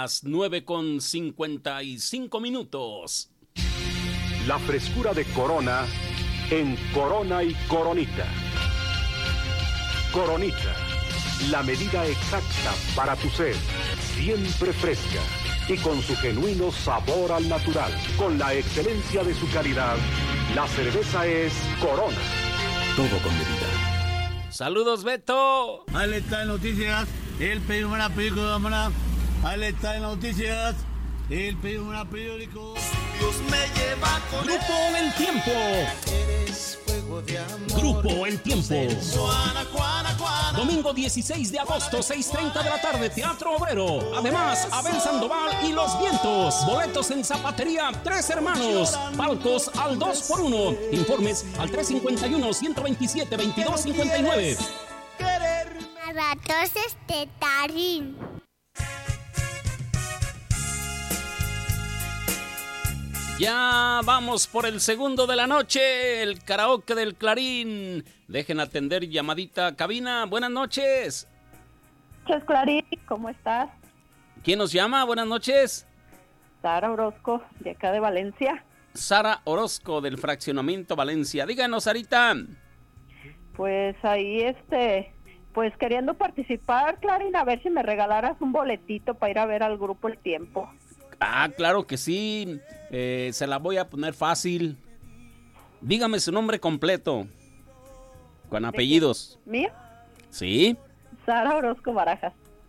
las 9:55. La frescura de Corona en Corona y Coronita. Coronita, la medida exacta para tu sed, siempre fresca y con su genuino sabor al natural. Con la excelencia de su calidad, la cerveza es Corona. Todo con medida. ¡Saludos, Beto! Ahí le está en noticias, el periódico. Ahí le está en noticias, el periódico. Dios me lleva con Grupo El Tiempo. Eres fuego de amor. Grupo El Tiempo. Juana. Domingo 16 de agosto, 6:30 de la tarde, Teatro Obrero. Además, Abel Sandoval y Los Vientos. Boletos en Zapatería Tres Hermanos. Palcos al 2x1. Informes al 351-127-2259. Abatoses de Tarín. Ya vamos por el segundo de la noche, el karaoke del Clarín. Dejen atender llamadita a cabina. Buenas noches. Buenas noches, Clarín. ¿Cómo estás? ¿Quién nos llama? Buenas noches. Sara Orozco, de acá de Valencia. Sara Orozco, del Fraccionamiento Valencia. Díganos, Sarita. Pues ahí, pues queriendo participar, Clarín, a ver si me regalaras un boletito para ir a ver al grupo El Tiempo. Ah, claro que sí. Se la voy a poner fácil. Dígame su nombre completo. Con apellidos. ¿Mío? Sí. Sara Orozco Barajas.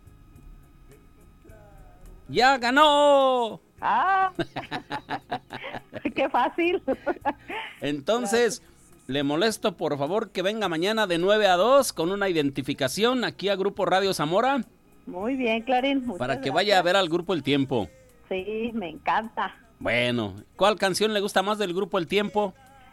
¡Ya ganó! ¡Ah! ¡Qué fácil! Entonces, le molesto por favor que venga mañana de 9 a 2 con una identificación aquí a Grupo Radio Zamora. Muy bien, Clarín. Para que vaya a ver al Grupo El Tiempo. Sí, me encanta. Bueno, ¿cuál canción le gusta más del Grupo El Tiempo?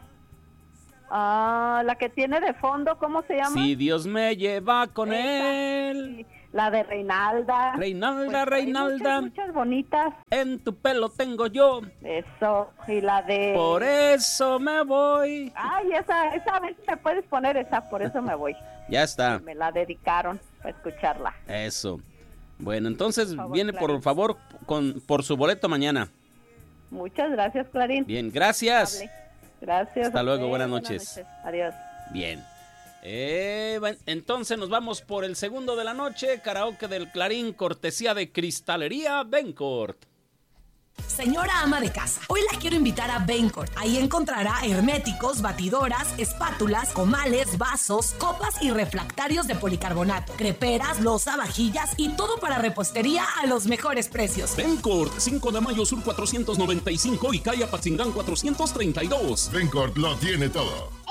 La que tiene de fondo, ¿cómo se llama? Si Dios me lleva con él. Sí, la de Reinalda. Reinalda, pues Reinalda. Muchas bonitas. En tu pelo tengo yo. Eso, y la de... Por eso me voy. Ay, esa vez me puedes poner esa, por eso me voy. Ya está. Me la dedicaron para escucharla. Eso. Bueno, entonces por favor, viene Clarín. por favor por su boleto mañana. Muchas gracias, Clarín. Bien, gracias. Gracias. Hasta luego, buenas noches. Adiós. Bien. Entonces nos vamos por el segundo de la noche, karaoke del Clarín, cortesía de Cristalería Bencourt. Señora ama de casa, hoy la quiero invitar a Bencourt. Ahí encontrará herméticos, batidoras, espátulas, comales, vasos, copas y refractarios de policarbonato, creperas, loza, vajillas y todo para repostería a los mejores precios. Bencourt, 5 de mayo sur 495 y calle Apatzingán 432. Bencourt lo tiene todo.